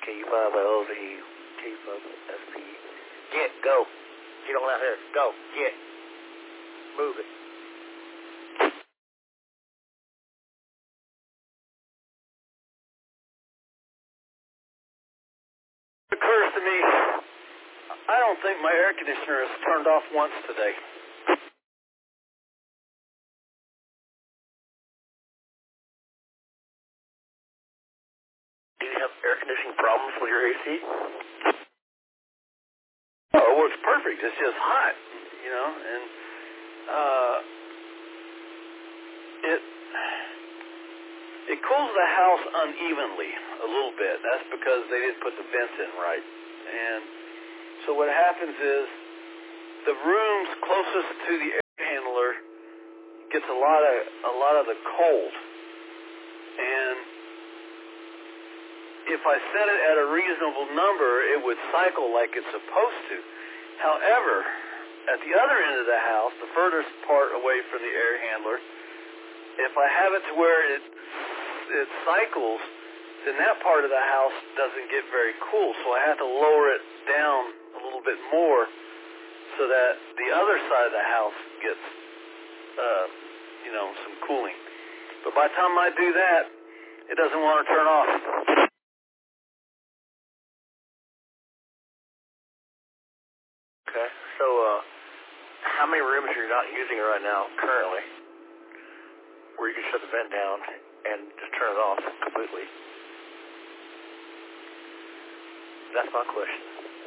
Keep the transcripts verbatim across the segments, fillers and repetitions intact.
K U five L Z, K U five S P. Get, go. Get on out here. Go. Get. Move it. It occurs to me, I don't think my air conditioner is turned off once today. Do you have air conditioning problems with your A C? Oh, it works perfect. It's just hot, you know, and uh, it it cools the house unevenly a little bit. That's because they didn't put the vents in right. And so what happens is the rooms closest to the air handler gets a lot of a lot of the cold. And if I set it at a reasonable number, it would cycle like it's supposed to. However, at the other end of the house, the furthest part away from the air handler, if I have it to where it it cycles, then that part of the house doesn't get very cool. So I have to lower it down a little bit more so that the other side of the house gets, uh, you know, some cooling. But by the time I do that, it doesn't want to turn off. Okay, so uh, how many rooms are you not using right now currently where you can shut the vent down and just turn it off completely? That's my question.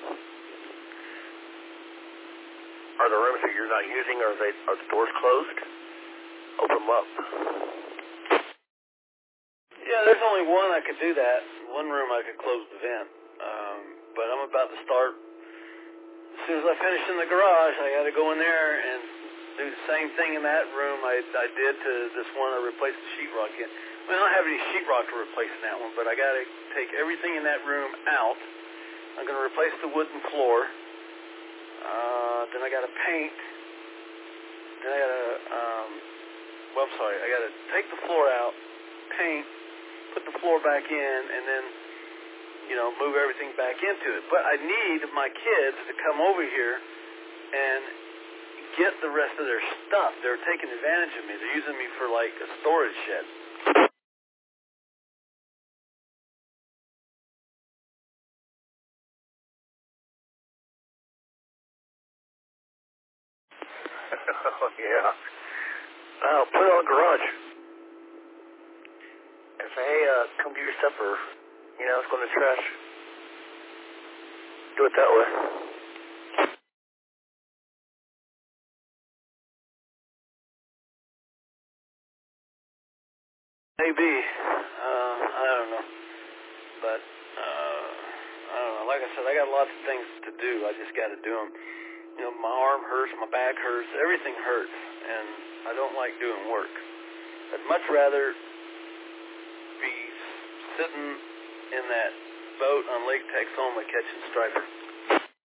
Are the rooms that you're not using, are they are the doors closed? Open them up. Yeah, there's only one I could do that. One room I could close the vent. Um, but I'm about to start. As soon as I finish in the garage, I got to go in there and do the same thing in that room I, I did to this one I replaced the sheetrock in. I mean, I don't have any sheetrock to replace in that one, but I got to take everything in that room out. I'm going to replace the wooden floor. Uh, then I got to paint. Then I got to, um, well, I'm sorry, I got to take the floor out, paint, put the floor back in, and then, you know, move everything back into it. But I need my kids to come over here and get the rest of their stuff. They're taking advantage of me. They're using me for, like, a storage shed. Oh, yeah. Uh, put it on the garage. And say, hey, uh, come get your stuff or, you know, it's going to the trash. Do it that way. Maybe. Uh, I don't know. But, uh, I don't know. Like I said, I got lots of things to do. I just got to do them. You know, my arm hurts, my back hurts, everything hurts, and I don't like doing work. I'd much rather be sitting in that boat on Lake Texoma catching stripers.